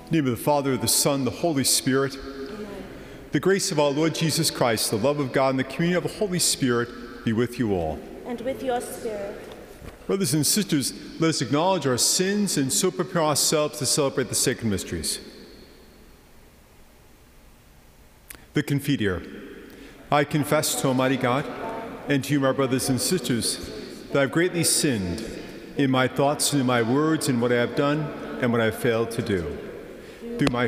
In the name of the Father, the Son, the Holy Spirit. Amen. The grace of our Lord Jesus Christ, the love of God, and the communion of the Holy Spirit be with you all. And with your spirit. Brothers and sisters, let us acknowledge our sins and so prepare ourselves to celebrate the sacred mysteries. The Confiteor. I confess to Almighty God and to you, my brothers and sisters, that I have greatly sinned in my thoughts and in my words, in what I have done and what I have failed to do. Through my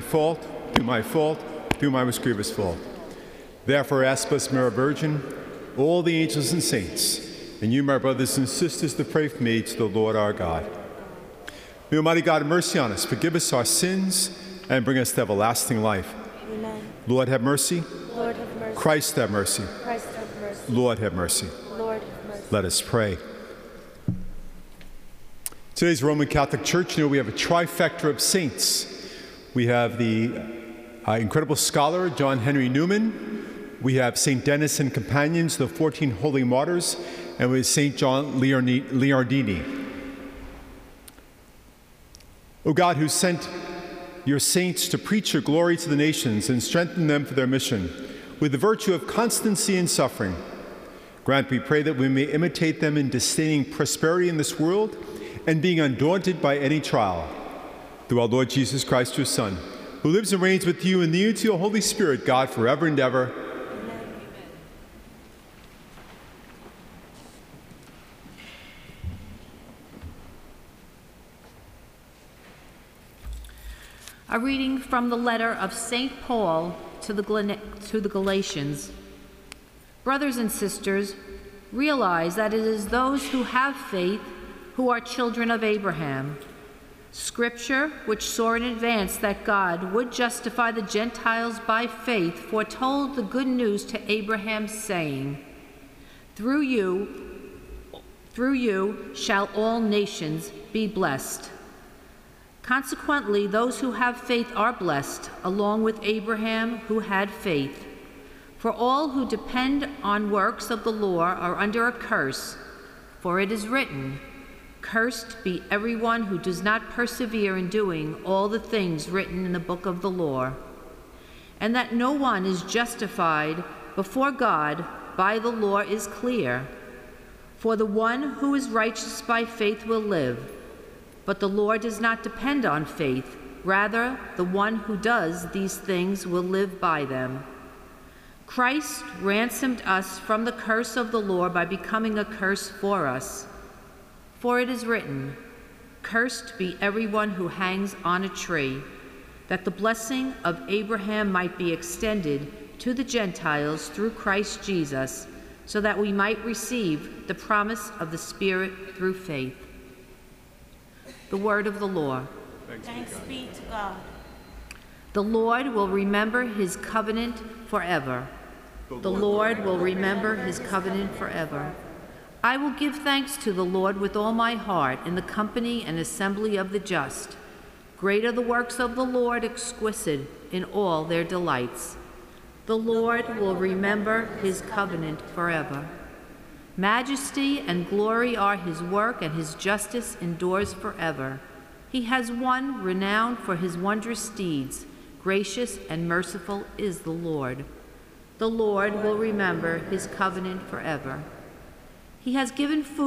most grievous fault. Therefore, I ask Blessed Mary, Virgin, all the angels and saints, and you, my brothers and sisters, to pray for me to the Lord our God. May Almighty God have mercy on us, forgive us our sins, and bring us to everlasting life. Amen. Lord, have mercy. Lord, have mercy. Christ, have mercy. Christ, have mercy. Lord, have mercy. Lord, have mercy. Let us pray. Today's Roman Catholic Church, we have a trifecta of saints. We have the incredible scholar, John Henry Newman. We have St. Denis and companions, the 14 holy martyrs, and we have St. John Leardini. O God, who sent your saints to preach your glory to the nations and strengthen them for their mission, with the virtue of constancy in suffering, grant, we pray, that we may imitate them in disdaining prosperity in this world and being undaunted by any trial. Through our Lord Jesus Christ, your Son, who lives and reigns with you in the unity of the Holy Spirit, God, forever and ever. Amen. A reading from the letter of St. Paul to the Galatians. Brothers and sisters, realize that it is those who have faith who are children of Abraham. Scripture, which saw in advance that God would justify the Gentiles by faith, foretold the good news to Abraham, saying, Through you shall all nations be blessed. Consequently, those who have faith are blessed, along with Abraham, who had faith. For all who depend on works of the law are under a curse, for it is written, Cursed be everyone who does not persevere in doing all the things written in the book of the law. And that no one is justified before God by the law is clear. For the one who is righteous by faith will live. But the law does not depend on faith. Rather, the one who does these things will live by them. Christ ransomed us from the curse of the law by becoming a curse for us. For it is written, Cursed be everyone who hangs on a tree, that the blessing of Abraham might be extended to the Gentiles through Christ Jesus, so that we might receive the promise of the Spirit through faith. The word of the Lord. Thanks be to God. The Lord will remember his covenant forever. The Lord will remember his covenant forever. I will give thanks to the Lord with all my heart in the company and assembly of the just. Great are the works of the Lord, exquisite in all their delights. The Lord will remember his covenant forever. Majesty and glory are his work, and his justice endures forever. He has one renowned for his wondrous deeds. Gracious and merciful is the Lord. The Lord will remember his covenant forever. He has given food